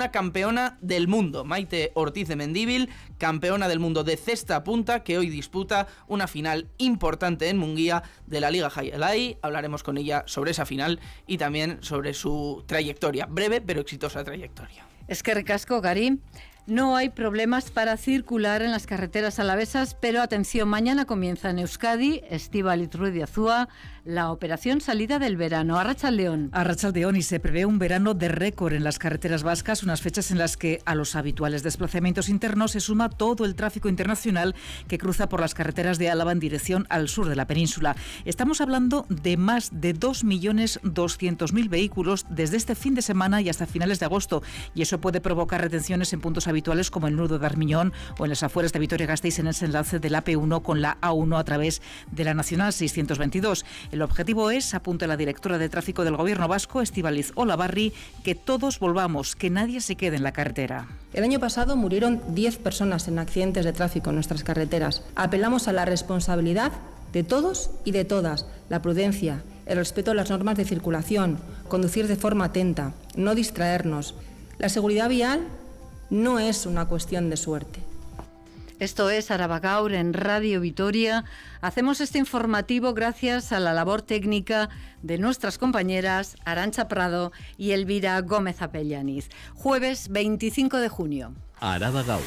una campeona del mundo, Maite Ortiz de Mendívil, campeona del mundo de cesta punta, que hoy disputa una final importante en Munguía de la Liga Jai Alai. Hablaremos con ella sobre esa final y también sobre su trayectoria, breve pero exitosa trayectoria. Eskerrik asko, Gari. No hay problemas para circular en las carreteras alavesas, pero atención, mañana comienza en Euskadi, Estíbaliz Ruiz de Azúa, la operación salida del verano. Arratsaldeon. Arratsaldeon, y se prevé un verano de récord en las carreteras vascas, unas fechas en las que a los habituales desplazamientos internos se suma todo el tráfico internacional que cruza por las carreteras de Álava en dirección al sur de la península. Estamos hablando de más de 2.200.000 vehículos desde este fin de semana y hasta finales de agosto, y eso puede provocar retenciones en puntos habituales como el nudo de Armiñón o en las afueras de Vitoria-Gasteiz en ese enlace de la AP1 con la A1 a través de la Nacional 622. El objetivo es, apunta la directora de tráfico del Gobierno vasco, Estíbaliz Olavarri, que todos volvamos, que nadie se quede en la carretera. El año pasado murieron 10 personas en accidentes de tráfico en nuestras carreteras. Apelamos a la responsabilidad de todos y de todas, la prudencia, el respeto a las normas de circulación, conducir de forma atenta, no distraernos. La seguridad vial no es una cuestión de suerte. Esto es Araba Gaur en Radio Vitoria. Hacemos este informativo gracias a la labor técnica de nuestras compañeras Arantxa Prado y Elvira Gómez Apellaniz. Jueves 25 de junio. Araba Gaur.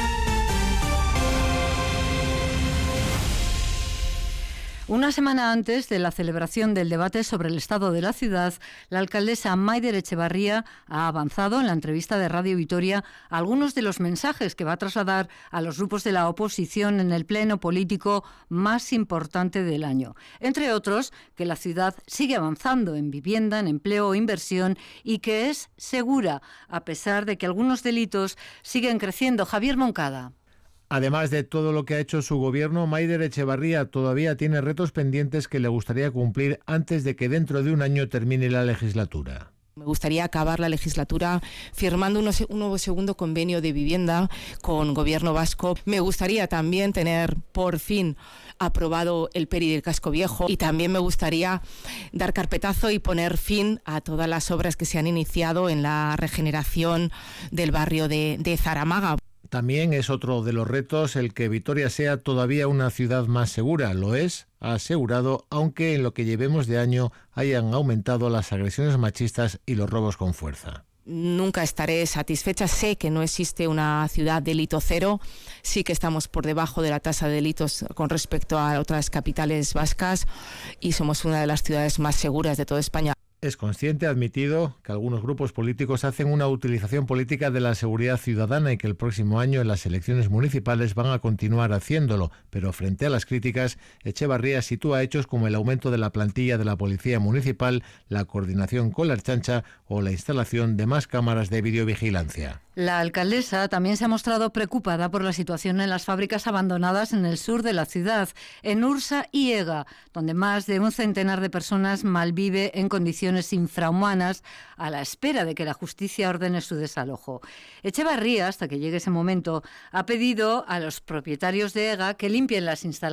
Una semana antes de la celebración del debate sobre el estado de la ciudad, la alcaldesa Maider Etxebarria ha avanzado en la entrevista de Radio Vitoria algunos de los mensajes que va a trasladar a los grupos de la oposición en el pleno político más importante del año. Entre otros, que la ciudad sigue avanzando en vivienda, en empleo o inversión y que es segura, a pesar de que algunos delitos siguen creciendo. Javier Moncada. Además de todo lo que ha hecho su gobierno, Maider Etxebarria todavía tiene retos pendientes que le gustaría cumplir antes de que dentro de un año termine la legislatura. Me gustaría acabar la legislatura firmando un nuevo segundo convenio de vivienda con Gobierno vasco. Me gustaría también tener por fin aprobado el PERI del Casco Viejo y también me gustaría dar carpetazo y poner fin a todas las obras que se han iniciado en la regeneración del barrio de Zaramaga. También es otro de los retos el que Vitoria sea todavía una ciudad más segura. Lo es, ha asegurado, aunque en lo que llevemos de año hayan aumentado las agresiones machistas y los robos con fuerza. Nunca estaré satisfecha. Sé que no existe una ciudad delito cero. Sí que estamos por debajo de la tasa de delitos con respecto a otras capitales vascas y somos una de las ciudades más seguras de toda España. Es consciente, ha admitido, que algunos grupos políticos hacen una utilización política de la seguridad ciudadana y que el próximo año en las elecciones municipales van a continuar haciéndolo, pero frente a las críticas, Etxebarria sitúa hechos como el aumento de la plantilla de la Policía Municipal, la coordinación con la Ertzaintza o la instalación de más cámaras de videovigilancia. La alcaldesa también se ha mostrado preocupada por la situación en las fábricas abandonadas en el sur de la ciudad, en Ursa y Ega, donde más de un centenar de personas malvive en condiciones infrahumanas a la espera de que la justicia ordene su desalojo. Etxebarria, hasta que llegue ese momento, ha pedido a los propietarios de Ega que limpien las instalaciones